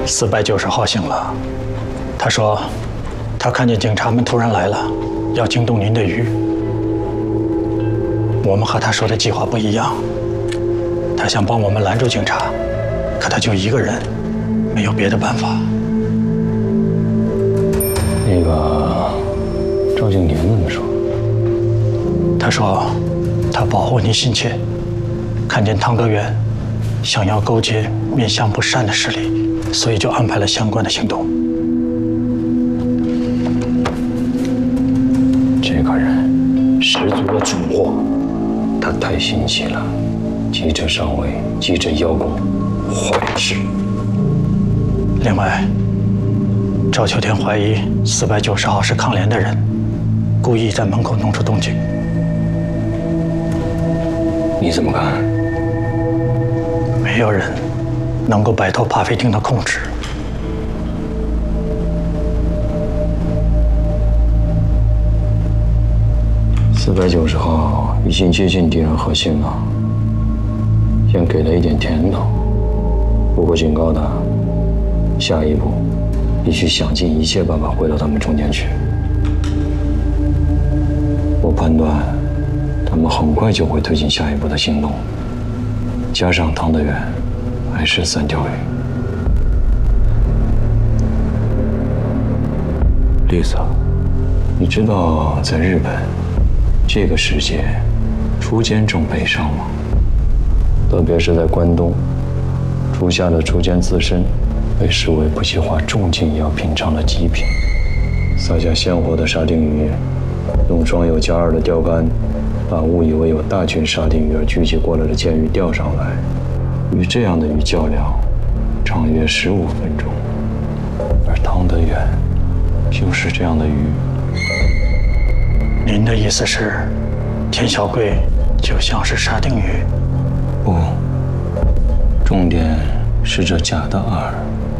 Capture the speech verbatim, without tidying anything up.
四百九十号醒了，他说他看见警察们突然来了，要惊动您的鱼。我们和他说的计划不一样，他想帮我们拦住警察，可他就一个人，没有别的办法。 那个赵敬年怎么说？ 他说他保护你心切，看见汤德元想要勾结面相不善的势力，所以就安排了相关的行动。 这个人十足的蠢货，他太心急了，急着上位，急着邀功，坏事。 另外，赵秋天怀疑四百九十号是抗联的人，故意在门口弄出动静。 你怎么看？ 没有人能够摆脱帕菲汀的控制。 四百九十号已经接近敌人核心了，先给了一点甜头，不过警告他，下一步必须想尽一切办法回到他们中间去。我判断，他们很快就会推进下一步的行动。加上汤德元，还是三条鱼。丽萨，你知道在日本，这个世界初奸重悲伤吗？特别是在关东，初夏的初奸刺身被视为不计划重金也要品尝的极品。撒下鲜活的沙丁鱼，用装有加二的钓竿，把误以为有大群沙丁鱼而聚集过来的剑鱼钓上来，与这样的鱼较量，长约十五分钟。而汤德元就是这样的鱼。 您的意思是，田小贵就像是沙丁鱼？ 不，重点是这假的饵